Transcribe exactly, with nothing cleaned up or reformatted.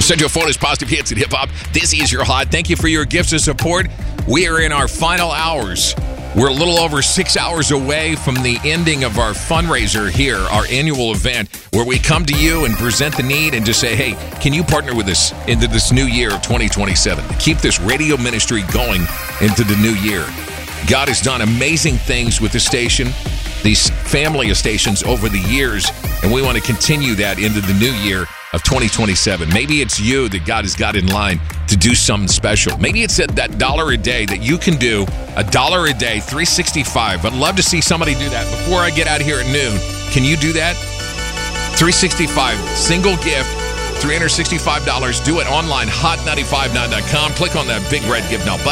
Central Florida's positive hits and hip-hop. This is your hot. Thank you for your gifts of support. We are in our final hours. We're a little over six hours away from the ending of our fundraiser here, our annual event, where we come to you and present the need and just say, hey, can you partner with us into this new year of twenty twenty-seven to keep this radio ministry going into the new year? God has done amazing things with the station, these family of stations over the years, and we want to continue that into the new year of twenty twenty-seven. Maybe it's you that God has got in line to do something special. Maybe it's at that dollar a day that you can do, a dollar a day, three sixty-five. I'd love to see somebody do that before I get out of here at noon. Can you do that? three sixty-five, single gift, three hundred sixty-five dollars. Do it online, hot nine five nine dot com. Click on that big red Give Now button.